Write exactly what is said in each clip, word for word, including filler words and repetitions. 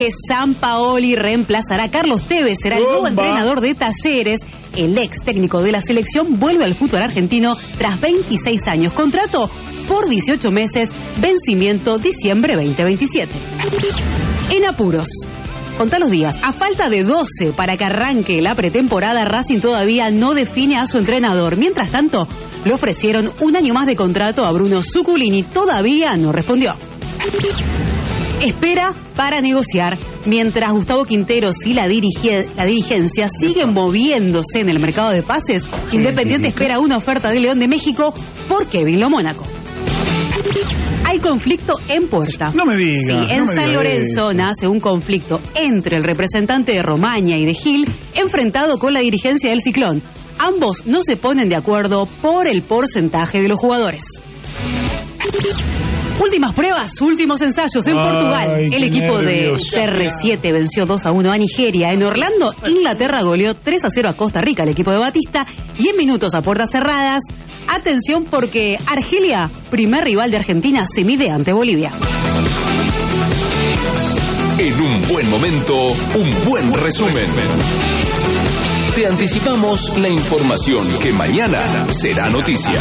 que Sampaoli reemplazará a Carlos Tevez, será el nuevo entrenador de Talleres. El ex técnico de la selección vuelve al fútbol argentino tras veintiséis años. Contrato por dieciocho meses, vencimiento diciembre veinte veintisiete. En apuros. Contá los días. A falta de doce para que arranque la pretemporada, Racing todavía no define a su entrenador. Mientras tanto, le ofrecieron un año más de contrato a Bruno Zuculini. Todavía no respondió. Espera para negociar. Mientras Gustavo Quinteros y la, dirige, la dirigencia siguen moviéndose en el mercado de pases, Independiente espera una oferta de León de México por Kevin Lo Mónaco. Hay conflicto en puerta. No me digas. Sí, en no me San diga Lorenzo eso. nace un conflicto entre el representante de Romaña y de Gil, enfrentado con la dirigencia del Ciclón. Ambos no se ponen de acuerdo por el porcentaje de los jugadores. Últimas pruebas, últimos ensayos en Ay, Portugal. El qué equipo nervios. de C R siete venció dos a uno a Nigeria. En Orlando, Inglaterra goleó tres a cero a Costa Rica, el equipo de Batista. Y en minutos a puertas cerradas, atención porque Argelia, primer rival de Argentina, se mide ante Bolivia. En un buen momento, un buen resumen. Te anticipamos la información que mañana será noticia.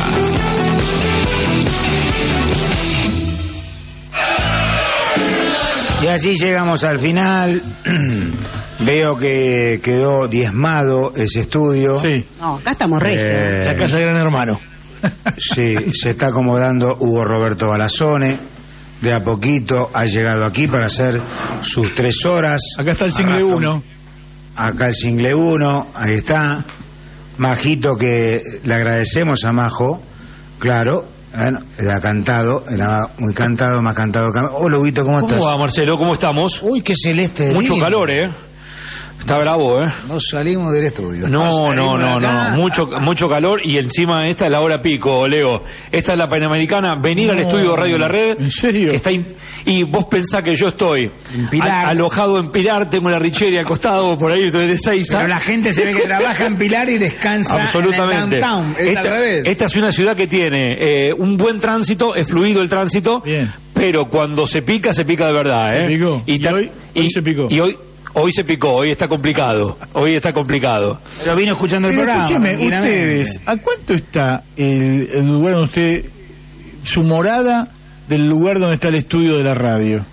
Y así llegamos al final. Veo que quedó diezmado ese estudio. Sí. No, acá estamos regios. Eh, La casa de Gran Hermano. Sí, se está acomodando Hugo Roberto Balazone. De a poquito ha llegado aquí para hacer sus tres horas. Acá está el single Arrastra- uno. Acá el single uno, ahí está. Majito, que le agradecemos a Majo, claro. Bueno, era cantado, era muy cantado, más cantado. que- Hola, Huguito, ¿cómo, estás? ¿Cómo va, Marcelo? ¿Cómo estamos? Uy, qué celeste. Mucho lindo. calor, ¿eh? Está bravo, ¿eh? No salimos del estudio. No, no, salimos no, de acá. no. Mucho, mucho calor y encima esta es la hora pico, Leo. Esta es la Panamericana. Venir al No, estudio de Radio La Red. ¿en serio? Está in- y vos pensás que yo estoy En Pilar. a- alojado en Pilar, tengo la Richeria al costado, por ahí estoy de Seiza. Pero la gente se ve que trabaja en Pilar y descansa Absolutamente. en el downtown. Es Esta, al revés. esta es una ciudad que tiene eh, un buen tránsito, es fluido el tránsito, Bien. pero cuando se pica, se pica de verdad, ¿eh? Se picó. Y ta- hoy- hoy se picó. Y hoy, hoy se picó, hoy está complicado. Hoy está complicado. Pero vino escuchando el Pero programa. escúcheme, tranquilamente. ustedes, ¿a cuánto está el, el lugar donde usted, su morada del lugar donde está el estudio de la radio?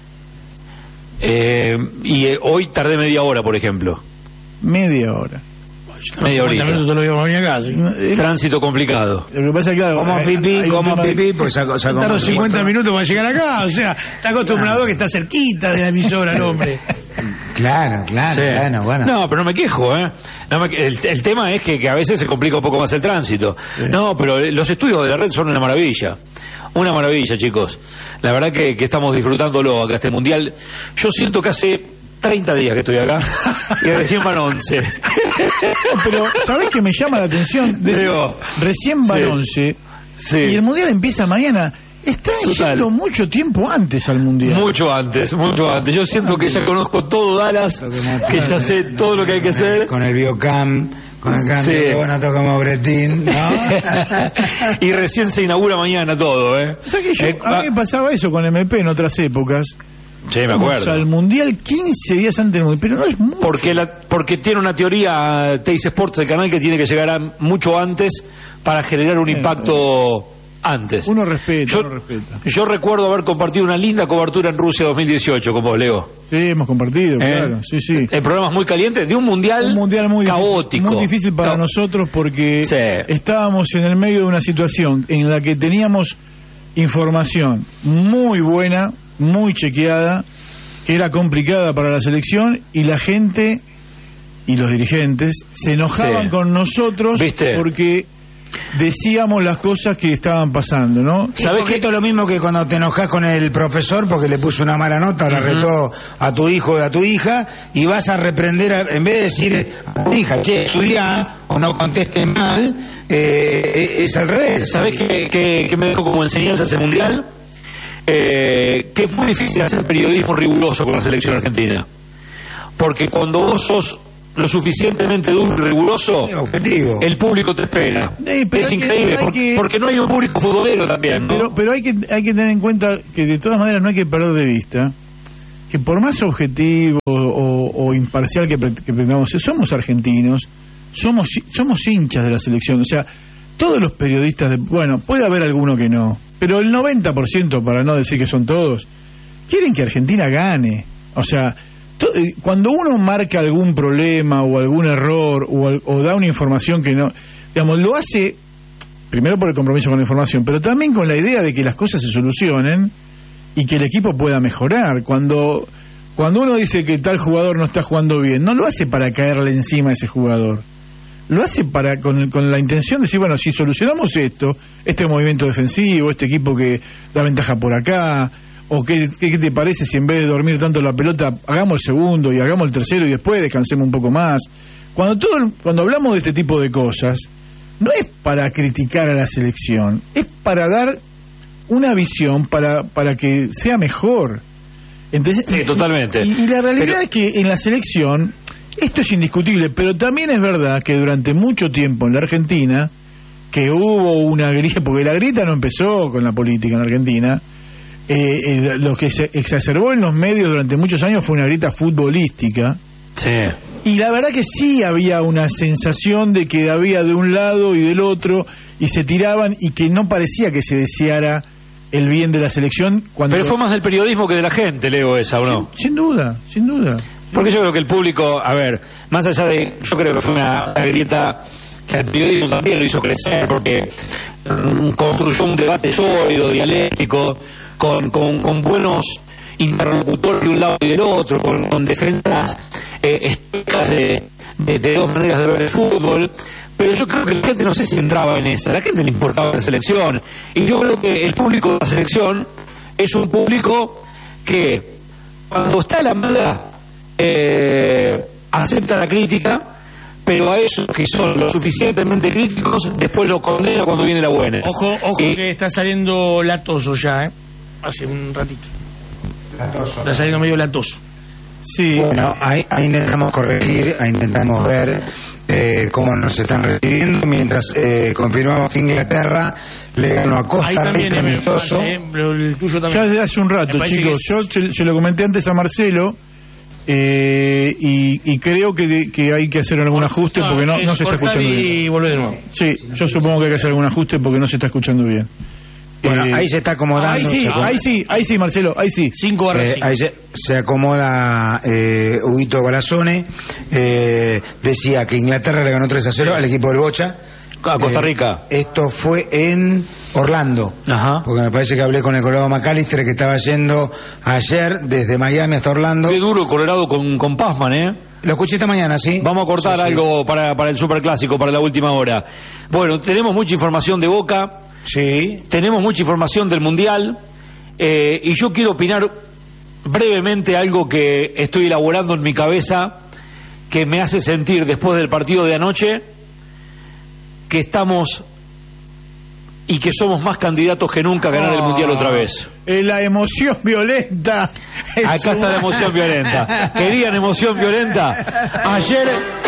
Eh, y eh, hoy tardé media hora, por ejemplo. Media hora. Media horita. Eh, Tránsito complicado. Lo que pasa es que, claro, Como hay- pipí, hay un como tema de- pipí, pues sacó, sacó Tardo cincuenta minutos para llegar acá, o sea, está acostumbrado que está cerquita de la emisora el hombre. Claro, claro, Sí. bueno, bueno. No, pero no me quejo, ¿eh? No me que- el, el tema es que, que a veces se complica un poco más el tránsito. No, pero los estudios de la red son una maravilla. Una maravilla, chicos. La verdad que, que estamos disfrutándolo acá, este mundial. Yo siento que hace treinta días que estoy acá y recién van once. Pero, ¿sabés qué me llama la atención? Decís, Digo, recién van sí. once Sí. y el mundial empieza mañana. Está Total. yendo mucho tiempo antes al mundial. Mucho antes, mucho antes. Yo siento que ya conozco todo Dallas, que ya sé todo lo que hay que hacer. Con el biocam, con el cambio, Sí. que bueno, toca como Bretín, ¿no? Y recién se inaugura mañana todo, ¿eh? O sea que yo, Eh, a mí me ah, pasaba eso con M P en otras épocas. sí, me Vamos acuerdo. al mundial quince días antes del mundial, pero no es mucho. Porque, la, porque tiene una teoría Teis Sports, el canal, que tiene que llegar a mucho antes para generar un impacto antes. Uno respeta, yo, uno respeta. yo recuerdo haber compartido una linda cobertura en Rusia dos mil dieciocho con vos, Leo. Sí, hemos compartido, ¿Eh? claro. Sí, sí. En programas muy calientes de un mundial, Un mundial muy caótico. difícil, muy difícil para Ca- nosotros porque Sí. estábamos en el medio de una situación en la que teníamos información muy buena, muy chequeada, que era complicada para la selección y la gente y los dirigentes se enojaban Sí. con nosotros ¿Viste? porque decíamos las cosas que estaban pasando, ¿no? Es ¿Sabés un qué? poquito lo mismo que cuando te enojas con el profesor porque le puso una mala nota, la retó a tu hijo o a tu hija, y vas a reprender, a- en vez de decir a tu hija, che, estudia o no contestes mal, eh, es al revés. ¿Sabés qué, qué- qué me dejó como enseñanza ese mundial? Eh, que es muy difícil hacer periodismo riguroso con la selección argentina. Porque cuando vos sos lo suficientemente duro y riguroso, Sí, objetivo. el público te espera. Sí, pero es hay que- increíble, hay porque, que- porque no hay un público futbolero también, ¿no? Pero, pero hay que hay que tener en cuenta que de todas maneras no hay que perder de vista que por más objetivo o, o imparcial que, que pretendamos ser, somos argentinos, somos somos hinchas de la selección, o sea, todos los periodistas, de, bueno, puede haber alguno que no, pero el noventa por ciento, para no decir que son todos, quieren que Argentina gane. O sea, to, eh, cuando uno marca algún problema o algún error o, o da una información que no, digamos, lo hace primero por el compromiso con la información, pero también con la idea de que las cosas se solucionen y que el equipo pueda mejorar. Cuando cuando uno dice que tal jugador no está jugando bien, no lo hace para caerle encima a ese jugador. Lo hace para con, con la intención de decir, bueno, si solucionamos esto, este movimiento defensivo, este equipo que da ventaja por acá, o qué, qué, qué te parece si en vez de dormir tanto la pelota, hagamos el segundo y hagamos el tercero y después descansemos un poco más. Cuando todo, cuando hablamos de este tipo de cosas, no es para criticar a la selección, es para dar una visión para, para que sea mejor. Entonces, sí, totalmente. Y, y la realidad Pero... es que en la selección, esto es indiscutible, pero también es verdad que durante mucho tiempo en la Argentina, que hubo una grieta, porque la grieta no empezó con la política en la Argentina, eh, eh, lo que se exacerbó en los medios durante muchos años fue una grieta futbolística. Sí. Y la verdad que sí había una sensación de que había de un lado y del otro, y se tiraban, y que no parecía que se deseara el bien de la selección. Cuando... Pero fue más del periodismo que de la gente, Leo, esa, ¿o no? Sin, sin duda, sin duda. Porque yo creo que el público, a ver, más allá de, yo creo que fue una, una grieta que el periodismo también lo hizo crecer, porque um, construyó un debate sólido, dialéctico, con, con, con buenos interlocutores de un lado y del otro, con, con defensas eh, estoicas de, de, de dos maneras de ver el fútbol. Pero yo creo que la gente no sé si entraba en esa, a la gente le importaba la selección, y yo creo que el público de la selección es un público que cuando está la mala Eh, acepta la crítica, pero a esos que son lo suficientemente críticos después lo condena cuando viene la buena. Ojo, ojo y... que está saliendo latoso ya, ¿eh? Hace un ratito. Latoso. Está saliendo medio latoso. Sí. Bueno, ahí, ahí intentamos corregir, ahí intentamos ver eh, cómo nos están recibiendo, mientras eh, confirmamos que Inglaterra le ganó a Costa Rica amistoso. ¿eh? El tuyo también. Ya desde hace un rato, chicos. Es... Yo se, se lo comenté antes a Marcelo. Eh, y, y creo que, de, que hay que hacer algún ajuste porque no, no se está escuchando bien. Y volver de nuevo. Sí, yo supongo que hay que hacer algún ajuste porque no se está escuchando bien. Bueno, eh, ahí se está acomodando. Ahí sí, ahí sí, ahí sí, Marcelo, ahí sí. cinco barra eh, cinco. Ahí se, se acomoda eh, Huguito Balazone. Eh, decía que Inglaterra le ganó tres a cero al equipo del Bocha. A Costa Rica. Eh, esto fue en Orlando. Ajá. Porque me parece que hablé con el Colorado McAllister, que estaba yendo ayer desde Miami hasta Orlando. Qué duro Colorado con, con Pazman, ¿eh? Lo escuché esta mañana, ¿sí? Vamos a cortar sí, sí. algo para, para el Superclásico, para la última hora. Bueno, tenemos mucha información de Boca. Sí. Tenemos mucha información del Mundial. Eh, y yo quiero opinar brevemente algo que estoy elaborando en mi cabeza, que me hace sentir después del partido de anoche que estamos y que somos más candidatos que nunca a ganar el Mundial otra vez. Eh, la emoción violenta. Acá está la emoción violenta. ¿Querían emoción violenta? Ayer